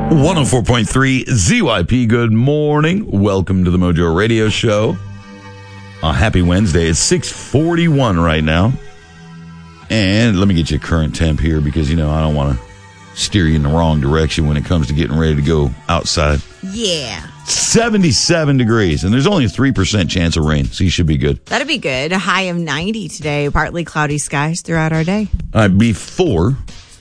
104.3 ZYP, good morning. Welcome to the Mojo Radio Show. Happy Wednesday. It's 6:41 right now. And let me get you a current temp here because, I don't want to steer you in the wrong direction when it comes to getting ready to go outside. Yeah. 77 degrees, and there's only a 3% chance of rain, so you should be good. That'd be good. A high of 90 today. Partly cloudy skies throughout our day. Before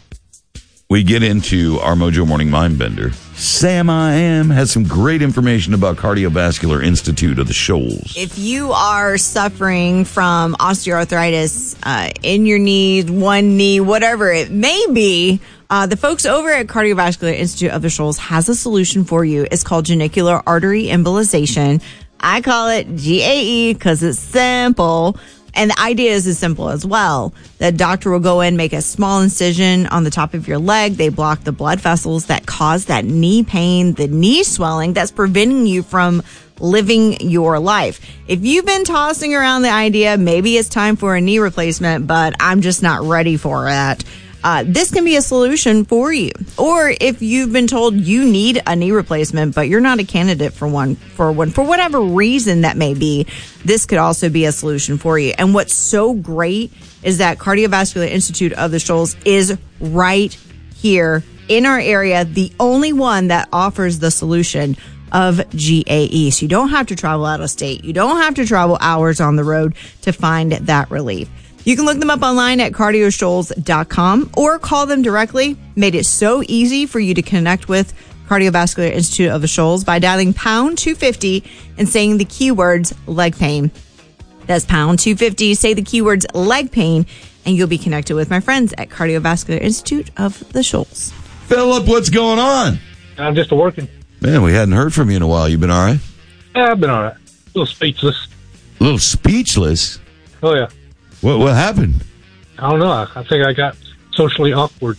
we get into our Mojo Morning Mind Bender, Sam I Am has some great information about Cardiovascular Institute of the Shoals. If you are suffering from osteoarthritis in your knee, one knee, whatever it may be, the folks over at Cardiovascular Institute of the Shoals has a solution for you. It's called genicular artery embolization. I call it GAE because it's simple. And the idea is as simple as well. The doctor will go in, make a small incision on the top of your leg. They block the blood vessels that cause that knee pain, the knee swelling that's preventing you from living your life. If you've been tossing around the idea, maybe it's time for a knee replacement, but I'm just not ready for that. This can be a solution for you. Or if you've been told you need a knee replacement, but you're not a candidate for one, for whatever reason that may be, this could also be a solution for you. And what's so great is that Cardiovascular Institute of the Shoals is right here in our area, the only one that offers the solution of GAE. So you don't have to travel out of state. You don't have to travel hours on the road to find that relief. You can look them up online at cardioshoals.com or call them directly. Made it so easy for you to connect with Cardiovascular Institute of the Shoals by dialing pound 250 and saying the keywords leg pain. That's pound 250. Say the keywords leg pain and you'll be connected with my friends at Cardiovascular Institute of the Shoals. Philip, what's going on? I'm just working. Man, we hadn't heard from you in a while. You been all right? Yeah, I've been all right. A little speechless. A little speechless? Oh, yeah. What happened? I don't know. I think I got socially awkward.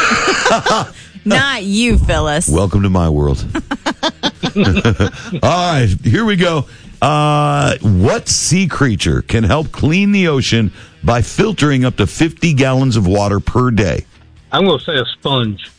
Not you, Phyllis. Welcome to my world. All right, here we go. What sea creature can help clean the ocean by filtering up to 50 gallons of water per day? I'm going to say a sponge.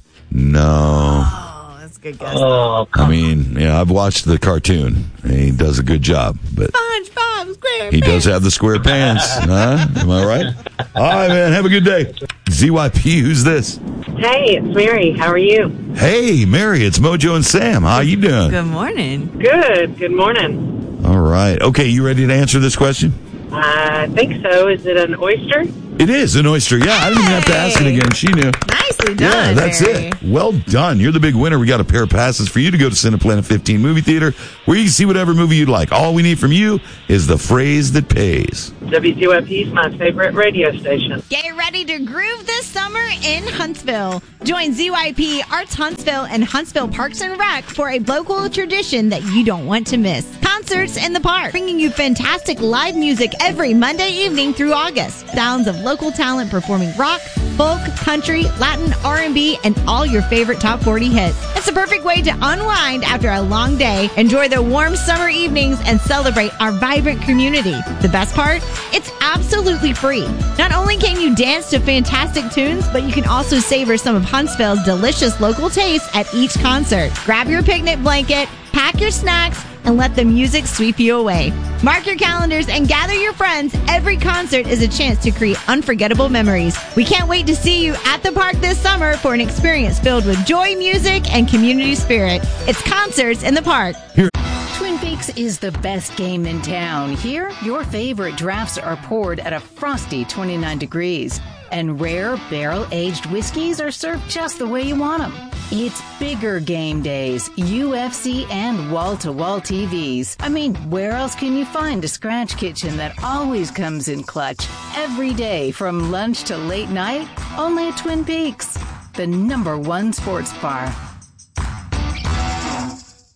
No. Oh, that's a good guess. Oh, I've watched the cartoon. He does a good job, but SpongeBob SquarePants. he does have the square pants. Huh? Am I right? All right, man. Have a good day. ZYP, who's this? Hey, it's Mary. How are you? Hey, Mary. It's Mojo and Sam. How you doing? Good morning. Good. Good morning. All right. Okay, you ready to answer this question? I think so. Is it an oyster? It is an oyster. Yeah, I didn't even have to ask it again. She knew. Nicely done, Yeah, that's Mary. it. Well done. You're the big winner. We got a pair of passes for you to go to Cineplanet 15 movie theater where you can see whatever movie you'd like. All we need from you is the phrase that pays. WTOP is my favorite radio station. Get ready to groove this summer in Huntsville. Join ZYP, Arts Huntsville, and Huntsville Parks and Rec for a local tradition that you don't want to miss. Concerts in the park, bringing you fantastic live music every Monday evening through August. Sounds of local talent performing rock, folk, country, Latin, R&B, and all your favorite top 40 hits. It's the perfect way to unwind after a long day, enjoy the warm summer evenings, and celebrate our vibrant community. The best part? It's absolutely free. Not only can you dance to fantastic tunes, but you can also savor some of Huntsville's delicious local tastes at each concert. Grab your picnic blanket, pack your snacks, and let the music sweep you away. Mark your calendars and gather your friends. Every concert is a chance to create unforgettable memories. We can't wait to see you at the park this summer for an experience filled with joy, music, and community spirit. It's Concerts in the Park. Twin Peaks is the best game in town. Here, your favorite drafts are poured at a frosty 29 degrees. And rare barrel-aged whiskeys are served just the way you want them. It's bigger game days, UFC, and wall-to-wall TVs. I mean, where else can you find a scratch kitchen that always comes in clutch? Every day, from lunch to late night, only at Twin Peaks, the #1 sports bar.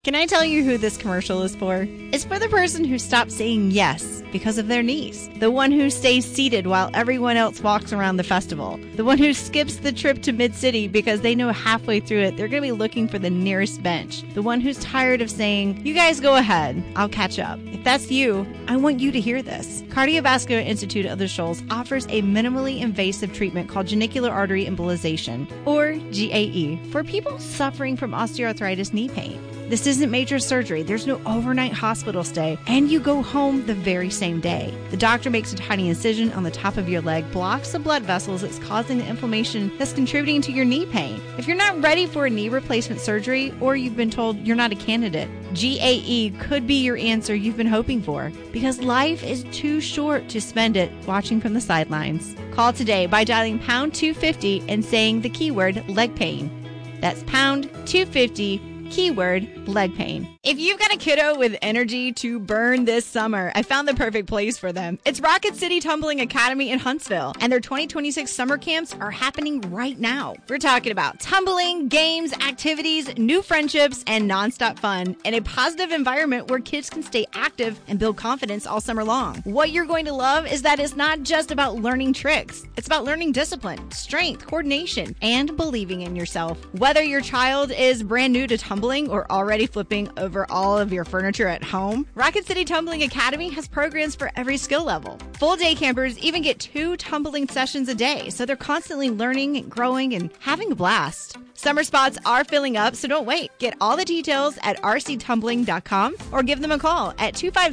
Can I tell you who this commercial is for? It's for the person who stopped saying yes because of their knees. The one who stays seated while everyone else walks around the festival. The one who skips the trip to Mid-City because they know halfway through it they're going to be looking for the nearest bench. The one who's tired of saying, you guys go ahead, I'll catch up. If that's you, I want you to hear this. Cardiovascular Institute of the Shoals offers a minimally invasive treatment called genicular artery embolization, or GAE, for people suffering from osteoarthritis knee pain. This isn't major surgery. There's no overnight hospital stay, and you go home the very same day. The doctor makes a tiny incision on the top of your leg, blocks the blood vessels that's causing the inflammation that's contributing to your knee pain. If you're not ready for a knee replacement surgery, or you've been told you're not a candidate, GAE could be your answer you've been hoping for, because life is too short to spend it watching from the sidelines. Call today by dialing pound 250 and saying the keyword leg pain. That's pound 250 keyword leg pain. If you've got a kiddo with energy to burn this summer, I found the perfect place for them. It's Rocket City Tumbling Academy in Huntsville, and their 2026 summer camps are happening right now. We're talking about tumbling, games, activities, new friendships, and nonstop fun in a positive environment where kids can stay active and build confidence all summer long. What you're going to love is that it's not just about learning tricks. It's about learning discipline, strength, coordination, and believing in yourself. Whether your child is brand new to tumbling or already flipping over all of your furniture at home, Rocket City Tumbling Academy has programs for every skill level. Full day campers even get 2 tumbling sessions a day, so they're constantly learning and growing and having a blast. Summer spots are filling up, so don't wait. Get all the details at rctumbling.com or give them a call at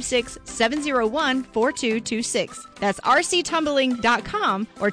256-701-4226. That's rctumbling.com or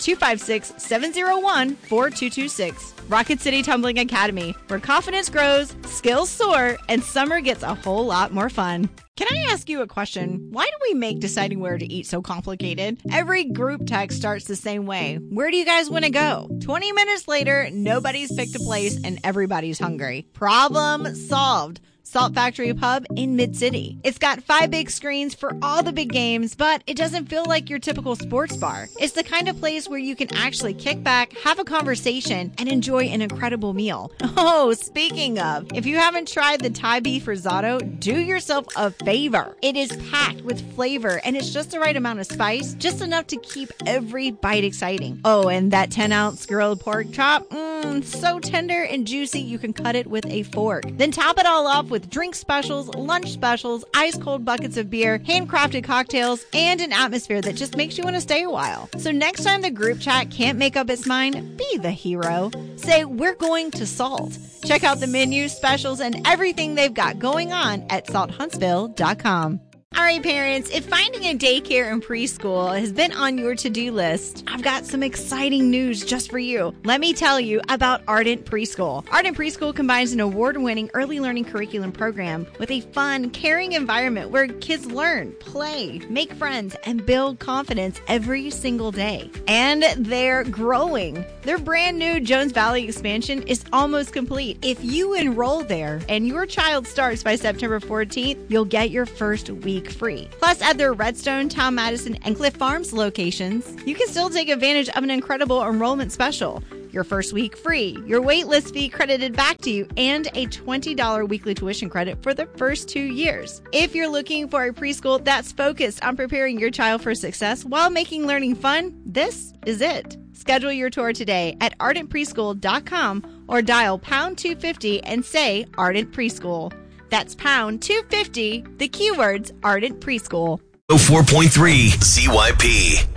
256-701-4226. Rocket City Tumbling Academy, where confidence grows, skills soar, and summer gets a whole lot more fun. Can I ask you a question? Why do we make deciding where to eat so complicated? Every group text starts the same way. Where do you guys want to go? 20 minutes later, nobody's picked a place and everybody's hungry. Problem solved. Salt Factory Pub in Mid-City. It's got 5 big screens for all the big games, but it doesn't feel like your typical sports bar. It's the kind of place where you can actually kick back, have a conversation, and enjoy an incredible meal. Oh, speaking of, if you haven't tried the Thai beef risotto, do yourself a favor. It is packed with flavor, and it's just the right amount of spice, just enough to keep every bite exciting. Oh, and that 10-ounce grilled pork chop, so tender and juicy you can cut it with a fork. Then top it all off with drink specials, lunch specials, ice cold buckets of beer, handcrafted cocktails, and an atmosphere that just makes you want to stay a while. So next time the group chat can't make up its mind, be the hero. Say, we're going to Salt. Check out the menu, specials, and everything they've got going on at salthuntsville.com. All right, parents, if finding a daycare and preschool has been on your to-do list, I've got some exciting news just for you. Let me tell you about Ardent Preschool. Ardent Preschool combines an award-winning early learning curriculum program with a fun, caring environment where kids learn, play, make friends, and build confidence every single day. And they're growing. Their brand new Jones Valley expansion is almost complete. If you enroll there and your child starts by September 14th, you'll get your first week free. Plus, at their Redstone, Town Madison, and Cliff Farms locations, you can still take advantage of an incredible enrollment special. Your first week free, your waitlist fee credited back to you, and a $20 weekly tuition credit for the first 2 years. If you're looking for a preschool that's focused on preparing your child for success while making learning fun, this is it. Schedule your tour today at ardentpreschool.com or dial pound 250 and say Ardent Preschool. That's pound 250, the keywords Ardent Preschool. 4.3 CYP.